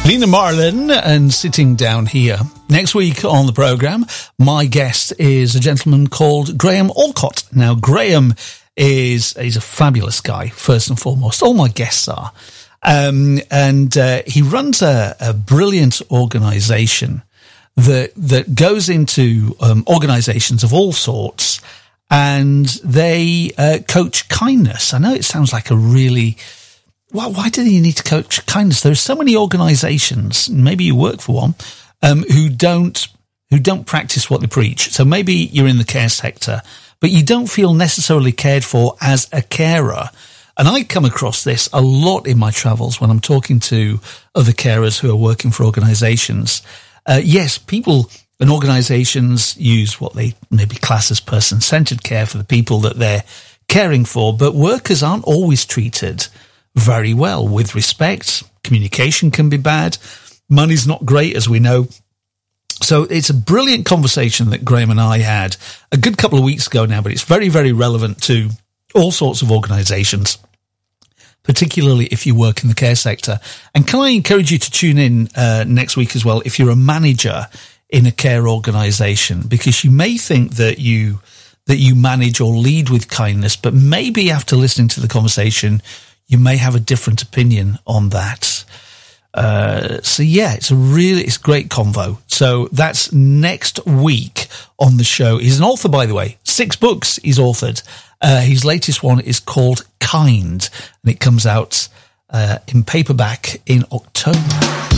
Nina Marlin, and sitting down here. Next week on the programme, my guest is a gentleman called Graham Alcott. Now, Graham he's a fabulous guy, first and foremost. All my guests are. And he runs a brilliant organisation that goes into organisations of all sorts, and they coach kindness. I know it sounds like a really... Why do you need to coach kindness? There are so many organisations, maybe you work for one, who don't practice what they preach. So maybe you're in the care sector, but you don't feel necessarily cared for as a carer. And I come across this a lot in my travels when I'm talking to other carers who are working for organisations. Yes, people and organisations use what they maybe class as person-centred care for the people that they're caring for, but workers aren't always treated very well, with respect. Communication can be bad. Money's not great, as we know. So it's a brilliant conversation that Graham and I had a good couple of weeks ago now, but it's very, very relevant to all sorts of organisations, particularly if you work in the care sector. And can I encourage you to tune in next week as well if you're a manager in a care organisation, because you may think that you manage or lead with kindness, but maybe after listening to the conversation, you may have a different opinion on that. So yeah, it's a great convo. So that's next week on the show. He's an author, by the way. 6 books he's authored. His latest one is called Kind, and it comes out in paperback in October.